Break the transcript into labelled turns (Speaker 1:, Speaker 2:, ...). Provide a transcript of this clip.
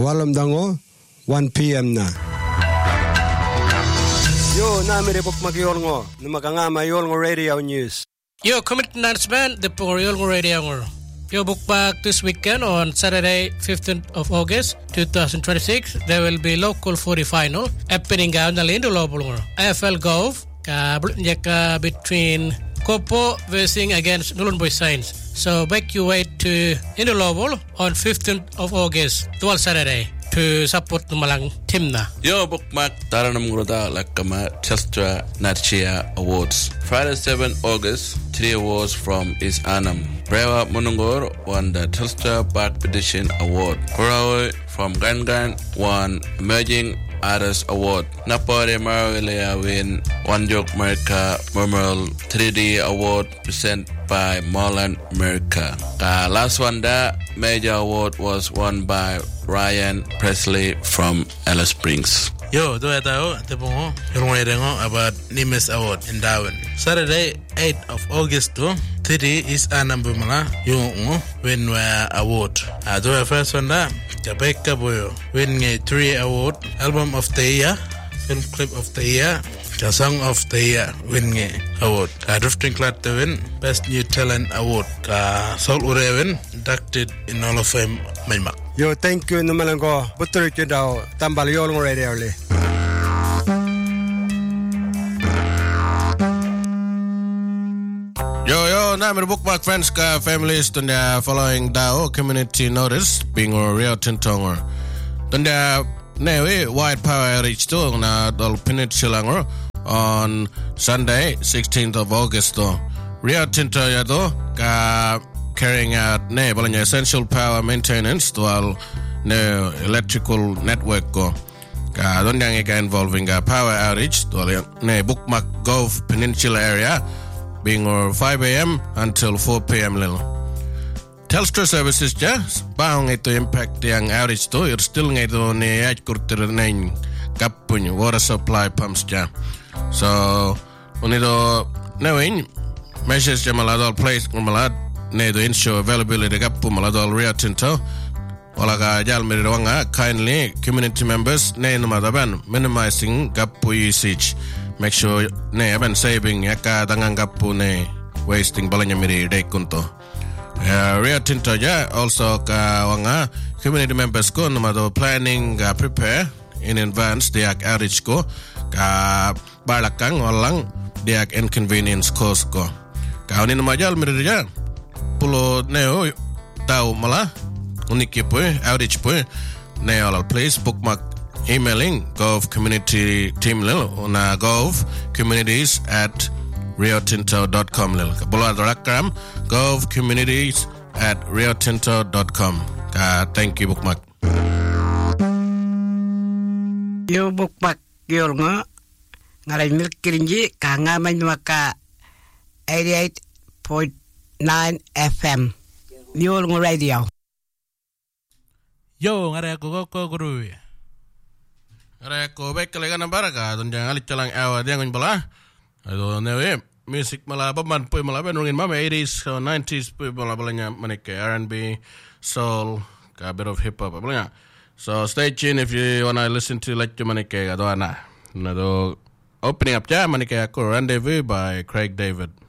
Speaker 1: walam dango 1 p.m. na. Yo, namire bukmak yolngo. Numakangama yolngo radio news.
Speaker 2: Yo, community announcement, the yolngo radio ngor. Yo, bookmark this weekend on Saturday, 15th of August, 2026. There will be local footy final happening in the Lindolobul. AFL Golf, between Kopo versing against Nolan Boy Saints. So make your way to Indolobul on 15th of August, 12 Saturday, to support the Malang team na.
Speaker 3: Yo, bookmark Taranam Groda Lakama Telstra Natchia Awards. Friday 7 August, 3 awards from East Annam. Brewa Munungor won the Telstra Park Petition Award. Korawe from Gangan won Emerging Artist Award. Napore Marawilea win One Joke America Memorial 3D Award presented by Marlon America. The last one, the major award was won by Ryan Presley from Alice Springs.
Speaker 4: Yo, do tayo tepong hirong about Nimes Award in Darwin. Saturday, 8th of August to 3 is anambumala yung win award. Do first one da Rebecca Boyo win 3 award, album of the year, film clip of the year, the song of the year win award. Drifting Clat to win best new talent award. Saul Ureven inducted in Hall of Fame Maymak.
Speaker 1: Yo, thank you numalango. Butur ke daw tambal yolngo radio le.
Speaker 5: Yo, namin bookmark friends ka families tunda following dao community notice being Rio Tinto tunda newe wide power reach to na dol peninsula on Sunday 16th of August to Rio Tinto yado ka carrying out essential power maintenance while no electrical network go ka dondang involving power outage to bookmark Gulf Peninsula area being 5 a.m. until 4 p.m. Lil. Telstra services baong ito impact yang outage to still ito ni kurtir nang kapun water supply pumps so unito knowing measures maladol place malad to ensure availability kapu maladol Rio Tinto wala ka jalmirirwanga kindly community members madaban minimizing kapu usage. Make sure aban saving yaka dangang kapu wasting balanya miri day kunto. Rio Tinto also ka wanga community members ko namado planning prepare in advance diak outage ko ka balakang walang diak inconvenience cause ko. Ka unin majal miri pulo neo tau mala uniki po outage po all place bookmark emailing Gov Community Team lil na govcommunities@riotinto.com lil kabula darakram govcommunities@riotinto.com thank you bookmark.
Speaker 6: Yo bookmark yolngo ngaray milk kirinji kanga manwaka 88.9 FM yolngo radio.
Speaker 4: Yo ngaray ko guru.
Speaker 5: Reko bekale kana baraka don jangan alit awa dia ngon bala ado newe music mala baman pui mala benungin mama 80s 90s pui mala balanya manike R&B soul a bit of hip hop balanya so stay tuned if you wanna listen to like manike ado ana opening up manike ko Rendezvous by Craig David.